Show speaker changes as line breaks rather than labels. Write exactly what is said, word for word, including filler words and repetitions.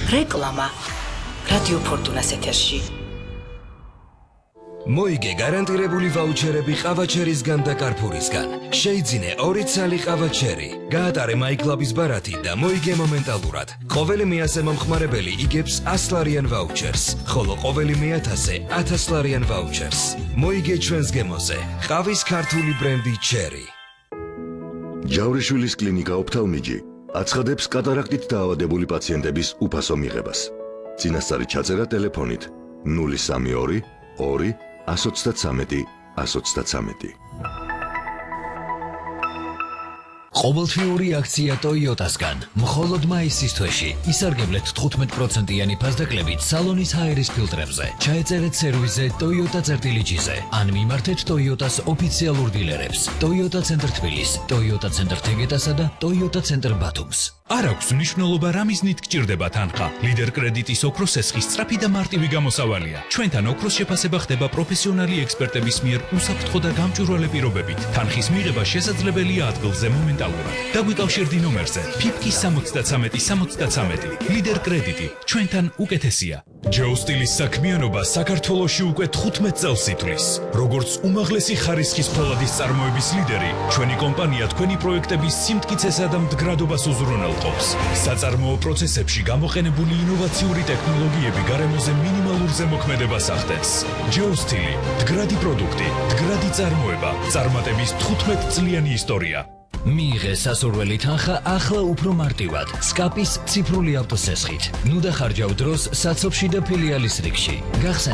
რეკლამა რადიო ფორტუნას ეთერში.
მოიგე გარანტირებული ვაუჩერები ყავაჩერისგან და კარფურისგან. შეიძინე ორი ცალი ყავაჩერი. გაატარე მაიკლაბის ბარათი და მოიგე მომენტალურად. ყოველი მეათე მომხმარებელი იგებს ასლარიან ვაუჩერს, ხოლო ყოველი მეათასე ათასლარიან ვაუჩერს. მოიგე ჩვენს გემოზე. ყავის ქართული ბრენდი ჩერი.
ჯავრიშვილის კლინიკა ოფთალმიჯი აცხადებს კატარაქტით დაავადებული პაციენტების უფასო მიღებას. წინასწარი ჩაწერა ტელეფონით ნული სამი ორი ორი ასი ოცდათვრამეტი ასი ოცდათვრამეტი.
ყოველთვიური აქცია Toyota-სგან მხოლოდ მაისის თვეში ისარგებლეთ თხუთმეტ პროცენტიანი ფასდაკლებით სალონის ჰაერის ფილტრებზე. ჩაეწერეთ სერვიზზე Toyota წერტილიჯიზე ან მიმართეთ Toyota-s ოფიციალურ დილერებს. Toyota ცენტრ თბილის, Toyota ცენტრ თეგეტასა და Toyota ცენტრ ბათუმს.
არ აქვს მნიშვნელობა რა მიზნით გჭირდება თანხა. ლიდერ კრედიტის ოქროს ესხის სწრაფი და მარტივი გამოსავალია. ჩვენთან ოქროს შეფასება ხდება პროფესიონალი ექსპერტების მიერ უსაფრთხო და გამჭვირვალე პირობებით. თანხის მიღება შესაძლებელია ადგილზე მომენტალურად. დაგვიკავშირდი ნომერზე ფიფკი სამოცდათვრამეტი სამოცდათვრამეტი. ლიდერ კრედიტი ჩვენთან უკეთესია. ჯეოსტილის საქმიანობა საქართველოში უკვე თხუთმეტ წელს ითვლის. როგორც უმაღლესი ხარისხის ფოლადის წარმოების ლიდერი, ჩვენი კომპანია თქვენი პროექტების სიმტკიცესა და მდგრადობას უზრუნველყოფს. საწარმოო პროცესებში გამოყენებული ინოვაციური ტექნოლოგიები გარემოზე მინიმალურ ზემოქმედებას ახდენს. ჯეოსტილი, მდგრადი პროდუქტი, მდგრადი წარმოება, წარმატების თხუთმეტ წლიანი ისტორია.
მიიღე სასურველი თანხა ახლა უფრო მარტივად სკაპის ციფრული ავტოსესხით. ნუ დახარჯავ დროს საცობში და ფილიალის რიგში.